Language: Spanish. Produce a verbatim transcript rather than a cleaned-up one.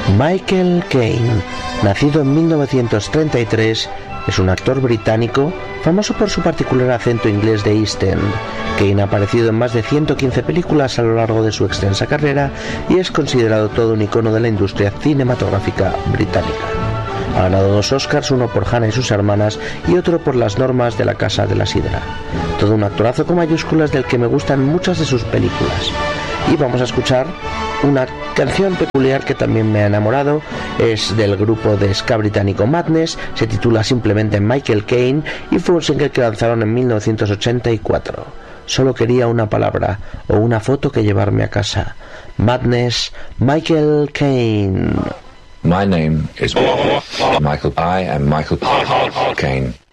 Michael Caine, nacido en mil novecientos treinta y tres, es un actor británico famoso por su particular acento inglés de East End. Caine ha aparecido en más de ciento quince películas a lo largo de su extensa carrera y es considerado todo un icono de la industria cinematográfica británica. Ha ganado dos Oscars, uno por Hannah y sus hermanas y otro por Las normas de la Casa de la Sidra. Todo un actorazo con mayúsculas del que me gustan muchas de sus películas. Y vamos a escuchar una canción peculiar que también me ha enamorado. Es del grupo de ska británico Madness, se titula simplemente Michael Caine y fue un single que lanzaron en mil novecientos ochenta y cuatro. Solo quería una palabra o una foto que llevarme a casa. Madness, Michael Caine. My name is Michael. I am Michael Caine.